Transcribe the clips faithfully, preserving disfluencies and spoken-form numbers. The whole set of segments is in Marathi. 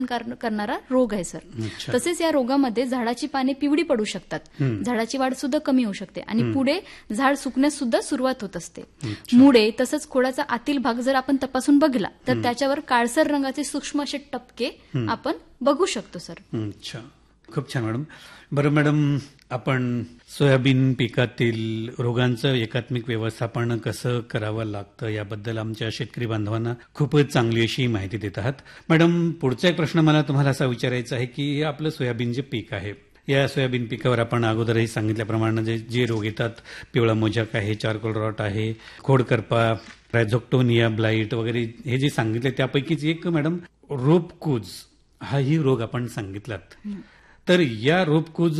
कारण- करणारा रोग आहे सर. तसेच या रोगामध्ये झाडाची पाने पिवळी पडू शकतात, झाडाची वाढ सुद्धा कमी होऊ शकते आणि पुढे झाड सुकण्यास सुद्धा सुरुवात होत असते. मुळे तसंच खोडाचा आतील भाग जर आपण तपासून बघला तर त्याच्यावर काळसर रंगाचे सूक्ष्म असे टपके आपण बघू शकतो सर. अच्छा, खूप छान मॅडम. बरं मॅडम, आपण सोयाबीन पिकातील रोगांचं एकात्मिक व्यवस्थापन कसं करावं लागतं याबद्दल आमच्या शेतकरी बांधवांना खूपच चांगली अशी माहिती देत आहात. मॅडम, पुढचा एक प्रश्न मला तुम्हाला असा विचारायचा आहे की हे आपलं सोयाबीन जे पीक आहे, या सोयाबीन पिकावर आपण अगोदरही सांगितल्याप्रमाणे जे जे रोग येतात, पिवळा मोजक आहे, चारकोल रॉट आहे, खोडकरपा, रायझोक्टोनिया ब्लाइट वगैरे हे जे सांगितले त्यापैकीच एक मॅडम रोपकूज हाही रोग आपण सांगितलात. तर या रोपकूज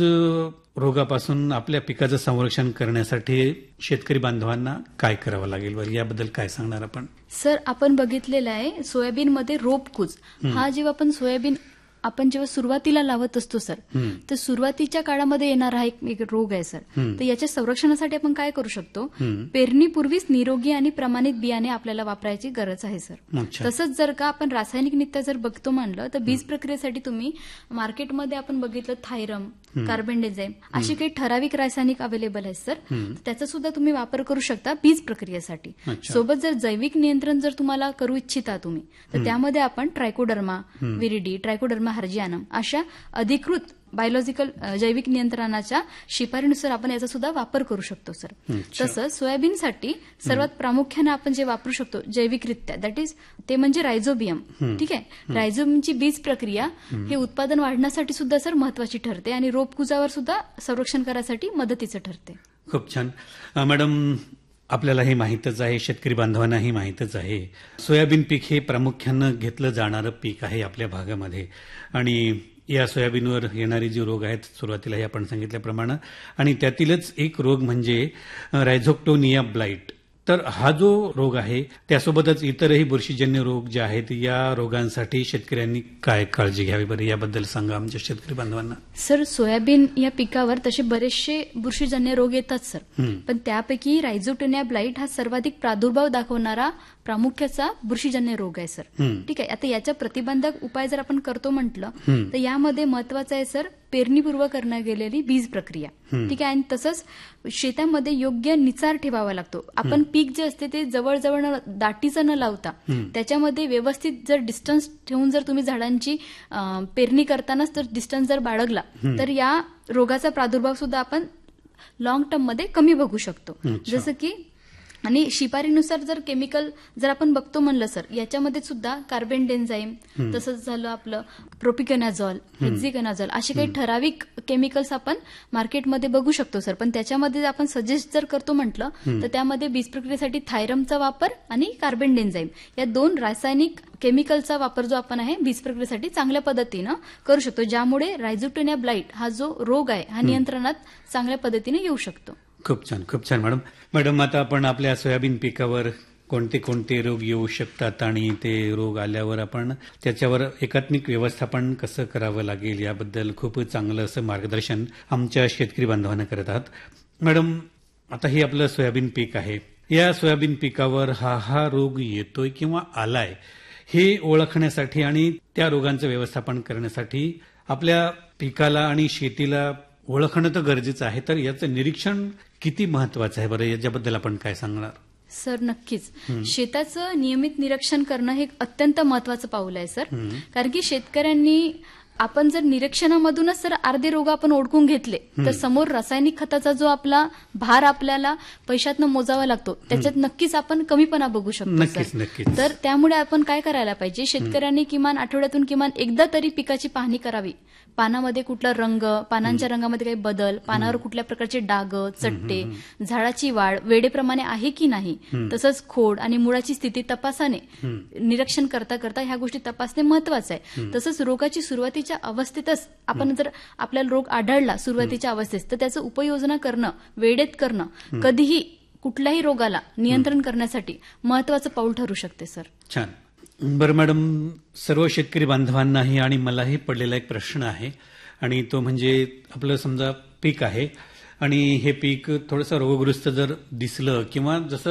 रोगापासून आपल्या पिकाचं संरक्षण करण्यासाठी शेतकरी बांधवांना काय करावं लागेल बरं, याबद्दल काय सांगणार आपण? सर, आपण बघितलेलं आहे सोयाबीनमध्ये रोपकूज हा जेव्हा आपण सोयाबीन आपण जेव्हा सुरुवातीला लावत असतो सर, तर सुरुवातीच्या काळामध्ये येणारा हा एक एक रोग आहे सर. तर याच्या संरक्षणासाठी आपण काय करू शकतो? पेरणीपूर्वीच निरोगी आणि प्रमाणित बियाणे आपल्याला वापरायची गरज आहे सर. तसंच जर का आपण रासायनिक नित्य जर बघतो म्हणलं तर बीज प्रक्रियेसाठी तुम्ही मार्केटमध्ये आपण बघितलं थायरम, कार्बेंडेझाईम अशी काही ठराविक रासायनिक अवेलेबल आहेत सर. त्याचा सुद्धा तुम्ही वापर करू शकता बीज प्रक्रियेसाठी. सोबत जर जैविक नियंत्रण जर तुम्हाला करू इच्छिता तुम्ही तर त्यामध्ये आपण ट्रायकोडर्मा विरिडी, ट्रायकोडर्मा हर्जियानम अशा अधिकृत बायोलॉजिकल जैविक नियंत्रणाच्या शिफारशीनुसार आपण याचा सुद्धा वापर करू शकतो सर. तसंच सोयाबीनसाठी सर्वात प्रामुख्याने आपण जे वापरू शकतो जैविकरित्या, दॅट इज ते म्हणजे रायझोबियम. ठीक आहे, रायझोबियमची बीज प्रक्रिया हे उत्पादन वाढण्यासाठी सुद्धा सर महत्वाची ठरते आणि रोपकुजावर सुद्धा संरक्षण करण्यासाठी मदतीचं ठरते. खूप छान मॅडम. आपल्याला हे माहीतच आहे, शेतकरी बांधवांनाही माहीतच आहे, सोयाबीन पीक हे प्रामुख्यानं घेतलं जाणारं पीक आहे आपल्या भागामध्ये. आणि या सोयाबीनवर येणारे जे रोग आहेत सुरुवातीलाही आपण सांगितल्याप्रमाणे, आणि त्यातीलच एक रोग म्हणजे रायझोक्टोनिया ब्लाइट. तर हा जो रोग आहे त्यासोबतच इतरही बुरशीजन्य रोग जे आहेत, या रोगांसाठी शेतकऱ्यांनी काय काळजी घ्यावी बरं, याबद्दल सांगा आमच्या शेतकरी बांधवांना. सर, सोयाबीन या पिकावर तसे बरेचसे बुरशीजन्य रोग येतात सर, पण त्यापैकी रायझोक्टोनिया ब्लाइट हा सर्वाधिक प्रादुर्भाव दाखवणारा प्रामुख्याचा बुरशीजन्य रोग आहे सर. ठीक आहे, आता याचा प्रतिबंधक उपाय जर आपण करतो म्हटलं तर यामध्ये महत्वाचं आहे सर पेरणीपूर्व करण्यात गेलेली बीज प्रक्रिया. ठीक आहे, आणि तसंच शेतामध्ये योग्य निचार ठेवावा लागतो. आपण पीक जे असते ते जवळजवळ दाटीचं न लावता त्याच्यामध्ये व्यवस्थित जर डिस्टन्स ठेवून जर तुम्ही झाडांची पेरणी करतानाच जर डिस्टन्स जर बाळगला तर या रोगाचा प्रादुर्भाव सुद्धा आपण लॉंग टर्म मध्ये कमी बघू शकतो. जसं की आणि शिफारीनुसार जर केमिकल जर आपण बघतो म्हणलं सर, याच्यामध्ये सुद्धा कार्बेंडेन्झाईम, तसंच झालं आपलं प्रोपिकॅनाझॉल, हेक्झिकॅनाझॉल असे काही ठराविक केमिकल्स आपण मार्केटमध्ये बघू शकतो सर. पण त्याच्यामध्ये आपण सजेस्ट जर करतो म्हटलं तर त्यामध्ये बीज प्रक्रियेसाठी थायरमचा वापर आणि कार्बेंडेन्झाईम या दोन रासायनिक केमिकलचा वापर जो आपण आहे बीज प्रक्रियेसाठी चांगल्या पद्धतीनं करू शकतो, ज्यामुळे रायझोक्टोनिया ब्लाइट हा जो रोग आहे हा नियंत्रणात चांगल्या पद्धतीने येऊ शकतो. खूप छान, खूप छान मॅडम. मॅडम, आता आपण आपल्या सोयाबीन पिकावर कोणते कोणते रोग येऊ शकतात आणि ते रोग आल्यावर आपण त्याच्यावर एकात्मिक व्यवस्थापन कसं करावं लागेल याबद्दल खूप चांगलं असं मार्गदर्शन आमच्या शेतकरी बांधवांना करत आहात. मॅडम, आता हे आपलं सोयाबीन पीक आहे, या सोयाबीन पिकावर हा हा रोग येतोय किंवा आलाय हे ओळखण्यासाठी आणि त्या रोगांचं व्यवस्थापन करण्यासाठी आपल्या पिकाला आणि शेतीला ओळखणं तर गरजेचं आहे, तर याचं निरीक्षण किती महत्वाचं आहे बरं, याच्याबद्दल आपण काय सांगणार? सर, नक्कीच शेताचं नियमित निरीक्षण करणं हे अत्यंत महत्वाचं पाऊल आहे सर. कारण की शेतकऱ्यांनी आपण जर निरीक्षणामधूनच जर अर्धे रोग आपण ओळखून घेतले तर समोर रासायनिक खताचा जो आपला भार आपल्याला पैशातनं मोजावा लागतो त्याच्यात नक्कीच आपण कमीपणा बघू शकतो सर. तर त्यामुळे आपण काय करायला पाहिजे, शेतकऱ्यांनी किमान आठवड्यातून किमान एकदा तरी पिकाची पाहणी करावी. पानामध्ये कुठला रंग, पानांच्या रंगामध्ये काही बदल, पानावर कुठल्या प्रकारचे डाग, चट्टे, झाडाची वाढ वेळेप्रमाणे आहे की नाही, तसंच खोड आणि मुळाची स्थिती तपासाने निरीक्षण करता करता ह्या गोष्टी तपासणे महत्वाचं आहे. तसंच रोगाची सुरुवातीच्या अवस्थेतच आपण जर आपल्याला रोग आढळला सुरुवातीच्या अवस्थेत तर त्याचं उपाययोजना करणं, वेळेत करणं कधीही कुठल्याही रोगाला नियंत्रण करण्यासाठी महत्वाचं पाऊल ठरू शकते सर. छान. बरं मॅडम, सर्व शेतकरी बांधवांनाही आणि मलाही पडलेला एक प्रश्न आहे, आणि तो म्हणजे आपलं समजा पीक आहे आणि हे पीक थोडंसं रोगग्रस्त जर दिसलं किंवा जसं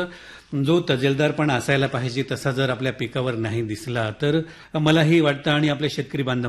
जो तजेलदारपणा असायला पाहिजे तसा जर आपल्या पिकावर नाही दिसला तर मलाही वाटतं आणि आपल्या शेतकरी बांधव